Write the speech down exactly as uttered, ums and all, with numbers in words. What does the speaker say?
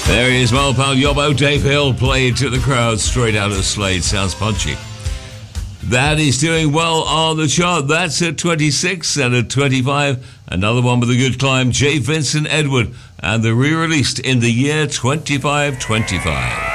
There he is, my old pal Yobbo. Dave Hill played to the crowd straight out of Slade. Sounds punchy. That is doing well on the chart. That's at twenty-six, and at twenty-five, another one with a good climb, J. Vincent Edward, and the re-released in the year twenty-five twenty-five.